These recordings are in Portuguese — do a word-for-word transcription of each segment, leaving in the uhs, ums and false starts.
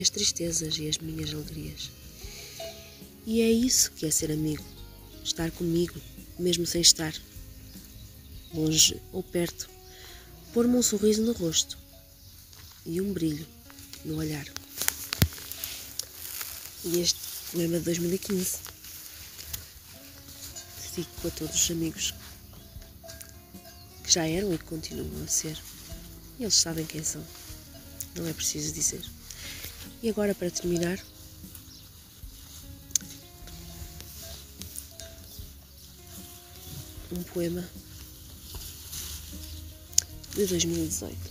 as tristezas e as minhas alegrias. E é isso que é ser amigo, estar comigo, mesmo sem estar, longe ou perto, pôr-me um sorriso no rosto e um brilho no olhar. E este poema de dois mil e quinze dedico a todos os amigos que já eram e que continuam a ser. E eles sabem quem são, não é preciso dizer. E agora, para terminar, um poema de dois mil e dezoito.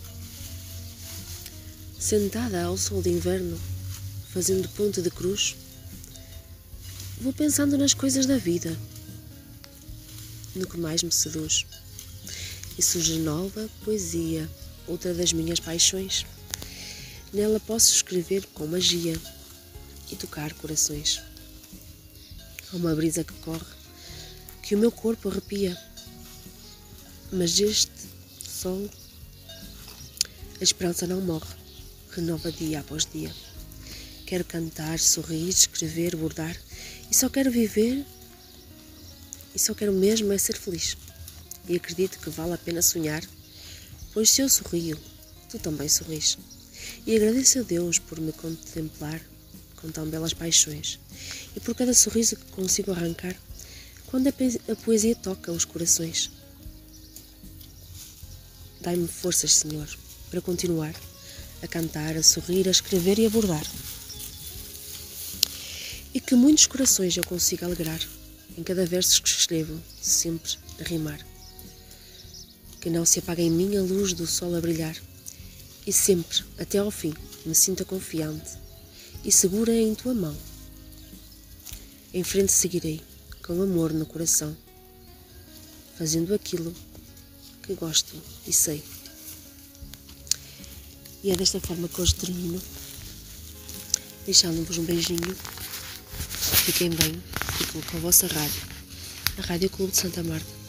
Sentada ao sol de inverno, fazendo ponte de cruz, vou pensando nas coisas da vida, no que mais me seduz. E surge nova poesia, outra das minhas paixões. Nela posso escrever com magia e tocar corações. Há uma brisa que corre, que o meu corpo arrepia, mas este sol, a esperança não morre, renova dia após dia. Quero cantar, sorrir, escrever, bordar, e só quero viver, e só quero mesmo é ser feliz. E acredito que vale a pena sonhar, pois se eu sorrio, tu também sorris. E agradeço a Deus por me contemplar com tão belas paixões, e por cada sorriso que consigo arrancar, quando a poesia toca os corações. Dai-me forças, Senhor, para continuar a cantar, a sorrir, a escrever e a bordar. E que muitos corações eu consiga alegrar, em cada verso que escrevo, sempre a rimar. Que não se apague em mim a luz do sol a brilhar, e sempre, até ao fim, me sinta confiante e segura em tua mão. Em frente seguirei, com amor no coração, fazendo aquilo que gosto e sei. E é desta forma que hoje termino, deixando-vos um beijinho. Fiquem bem, fiquem com a vossa rádio, a Rádio Clube de Santa Marta.